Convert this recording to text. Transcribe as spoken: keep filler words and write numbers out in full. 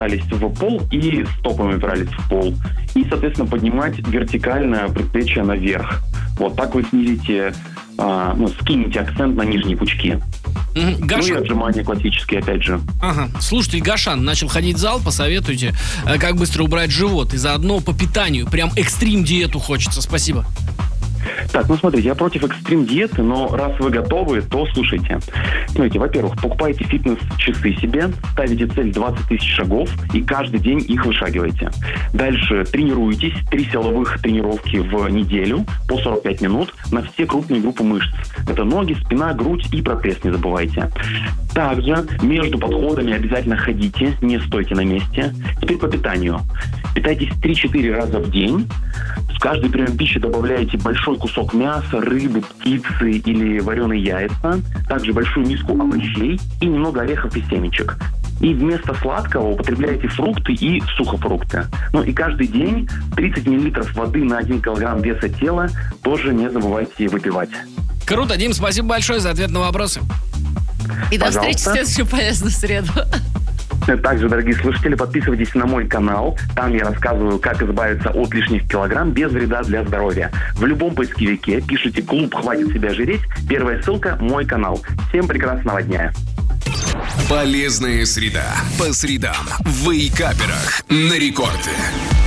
упирались в пол и стопами упирались в пол. И, соответственно, поднимать вертикально предплечье наверх. Вот так вы снизите, а, ну, скинете акцент на нижние пучки. Mm-hmm. Гашан... Ну и отжимания классические, опять же. Ага. Слушайте, Гашан начал ходить в зал, посоветуйте, как быстро убрать живот. И заодно по питанию. Прям экстрим-диету хочется. Спасибо. Так, ну смотрите, я против экстрим-диеты, но раз вы готовы, то слушайте. Смотрите, во-первых, покупайте фитнес-часы себе, ставите цель двадцать тысяч шагов и каждый день их вышагиваете. Дальше тренируйтесь, три силовых тренировки в неделю по сорок пять минут на все крупные группы мышц. Это ноги, спина, грудь и про пресс не забывайте. Также между подходами обязательно ходите, не стойте на месте. Теперь по питанию. Питайтесь три-четыре раза в день. В каждый прием пищи добавляете большой кусок мяса, рыбы, птицы или вареные яйца. Также большую миску овощей и немного орехов и семечек. И вместо сладкого употребляйте фрукты и сухофрукты. Ну и каждый день тридцать миллилитров воды на один килограмм веса тела тоже не забывайте выпивать. Круто, Дим, спасибо большое за ответ на вопросы. И до встречи в следующую полезную среду. Также, дорогие слушатели, подписывайтесь на мой канал. Там я рассказываю, как избавиться от лишних килограмм без вреда для здоровья. В любом поисковике пишите «Клуб хватит себя жиреть». Первая ссылка – мой канал. Всем прекрасного дня. Полезная среда. По средам в Вейкаперах на Рекорде.